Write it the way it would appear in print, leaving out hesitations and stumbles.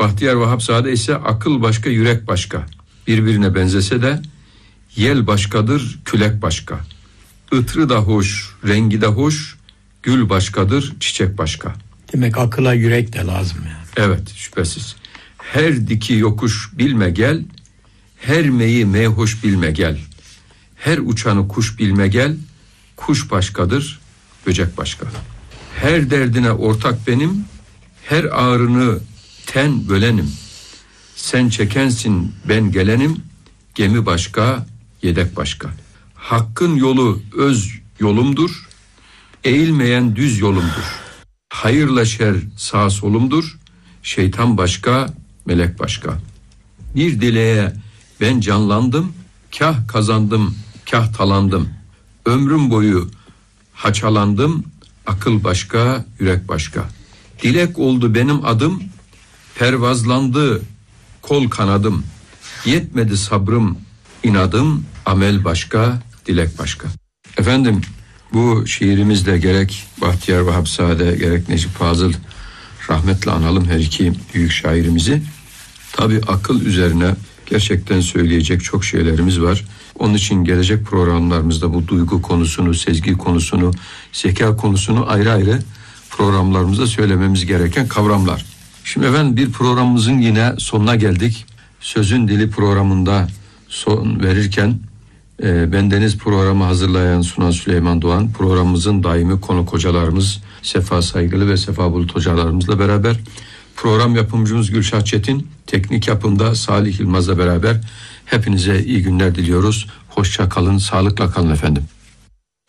Bahtiyar Vahapzade ise akıl başka, yürek başka. Birbirine benzese de yel başkadır, külek başka. Itrı da hoş, rengi de hoş, gül başkadır, çiçek başka. Demek akıla yürek de lazım yani. Evet, şüphesiz. Her diki yokuş bilme gel, her meyi meyhoş bilme gel. Her uçanı kuş bilme gel, kuş başkadır, böcek başka. Her derdine ortak benim, her ağrını ten bölenim. Sen çekensin, ben gelenim, gemi başka, yedek başka. Hakkın yolu öz yolumdur, eğilmeyen düz yolumdur. Hayırla şer sağ solumdur, şeytan başka, melek başka. Bir dileğe ben canlandım, kah kazandım, kah talandım. Ömrüm boyu haçalandım, akıl başka, yürek başka. Dilek oldu benim adım, pervazlandı kol kanadım. Yetmedi sabrım, inadım, amel başka, dilek başka. Efendim, bu şiirimizde gerek Bahtiyar Vahapzade gerek Necip Fazıl rahmetle analım her iki büyük şairimizi. Tabii akıl üzerine gerçekten söyleyecek çok şeylerimiz var. Onun için gelecek programlarımızda bu duygu konusunu, sezgi konusunu, zeka konusunu ayrı ayrı programlarımızda söylememiz gereken kavramlar. Şimdi efendim bir programımızın yine sonuna geldik. Sözün Dili programında son verirken bendeniz programı hazırlayan sunan Süleyman Doğan, programımızın daimi konuk hocalarımız Sefa Saygılı ve Sefa Bulut hocalarımızla beraber, program yapımcımız Gülşah Çetin, teknik yapımda Salih Yılmaz'la beraber hepinize iyi günler diliyoruz. Hoşça kalın, sağlıkla kalın efendim.